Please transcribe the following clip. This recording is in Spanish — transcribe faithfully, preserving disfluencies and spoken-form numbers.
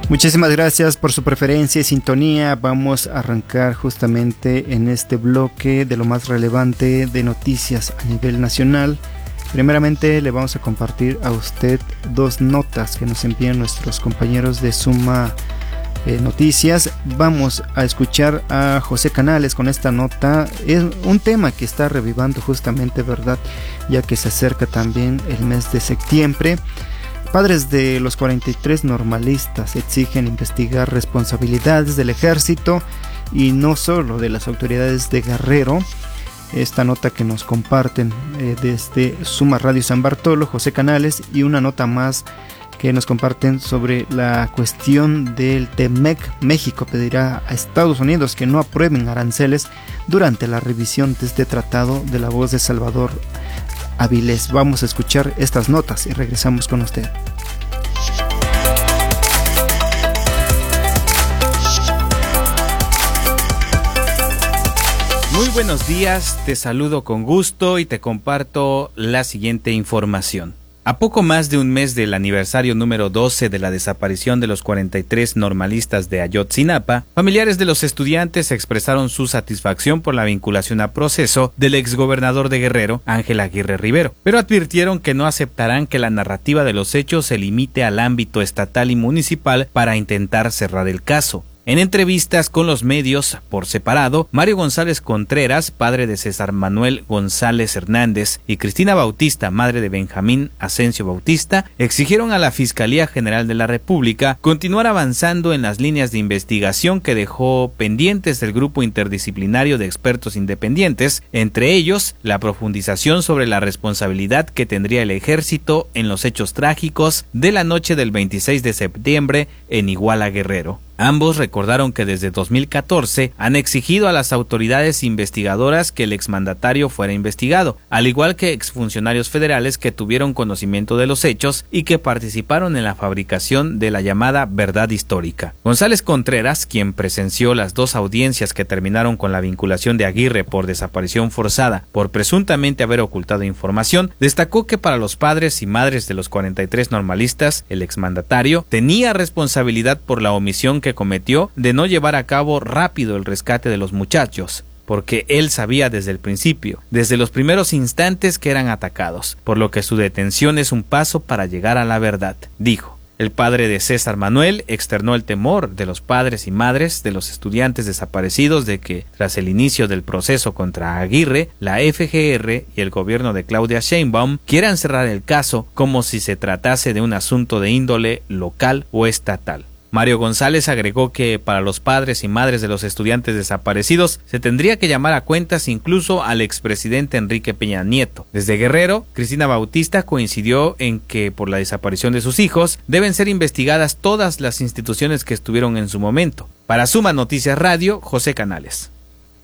Muchísimas gracias por su preferencia y sintonía. Vamos a arrancar justamente en este bloque de lo más relevante de noticias a nivel nacional. Primeramente le vamos a compartir a usted dos notas que nos envían nuestros compañeros de Suma eh, Noticias. Vamos a escuchar a José Canales con esta nota. Es un tema que está revivando justamente, ¿verdad? Ya que se acerca también el mes de septiembre. Padres de los cuarenta y tres normalistas exigen investigar responsabilidades del ejército y no solo de las autoridades de Guerrero. Esta nota que nos comparten eh, desde Suma Radio San Bartolo, José Canales, y una nota más que nos comparten sobre la cuestión del T M E C. México pedirá a Estados Unidos que no aprueben aranceles durante la revisión de este tratado, de la voz de Salvador Avilés. Vamos a escuchar estas notas y regresamos con usted. Muy buenos días, te saludo con gusto y te comparto la siguiente información. A poco más de un mes del aniversario número doce de la desaparición de los cuarenta y tres normalistas de Ayotzinapa, familiares de los estudiantes expresaron su satisfacción por la vinculación a proceso del exgobernador de Guerrero, Ángel Aguirre Rivero, pero advirtieron que no aceptarán que la narrativa de los hechos se limite al ámbito estatal y municipal para intentar cerrar el caso. En entrevistas con los medios por separado, Mario González Contreras, padre de César Manuel González Hernández, y Cristina Bautista, madre de Benjamín Asensio Bautista, exigieron a la Fiscalía General de la República continuar avanzando en las líneas de investigación que dejó pendientes el grupo interdisciplinario de expertos independientes, entre ellos la profundización sobre la responsabilidad que tendría el ejército en los hechos trágicos de la noche del veintiséis de septiembre en Iguala, Guerrero. Ambos recordaron que desde dos mil catorce han exigido a las autoridades investigadoras que el exmandatario fuera investigado, al igual que exfuncionarios federales que tuvieron conocimiento de los hechos y que participaron en la fabricación de la llamada verdad histórica. González Contreras, quien presenció las dos audiencias que terminaron con la vinculación de Aguirre por desaparición forzada por presuntamente haber ocultado información, destacó que para los padres y madres de los cuarenta y tres normalistas, el exmandatario tenía responsabilidad por la omisión que cometió de no llevar a cabo rápido el rescate de los muchachos, porque él sabía desde el principio, desde los primeros instantes que eran atacados, por lo que su detención es un paso para llegar a la verdad, dijo. El padre de César Manuel externó el temor de los padres y madres de los estudiantes desaparecidos de que, tras el inicio del proceso contra Aguirre, la F G R y el gobierno de Claudia Sheinbaum quieran cerrar el caso como si se tratase de un asunto de índole local o estatal. Mario González agregó que para los padres y madres de los estudiantes desaparecidos se tendría que llamar a cuentas incluso al expresidente Enrique Peña Nieto. Desde Guerrero, Cristina Bautista coincidió en que por la desaparición de sus hijos deben ser investigadas todas las instituciones que estuvieron en su momento. Para Suma Noticias Radio, José Canales.